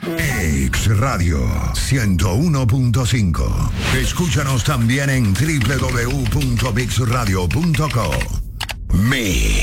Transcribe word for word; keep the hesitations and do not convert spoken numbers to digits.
X Radio ciento uno punto cinco. Escúchanos también en doble u doble u doble u punto mix radio punto co. Mix.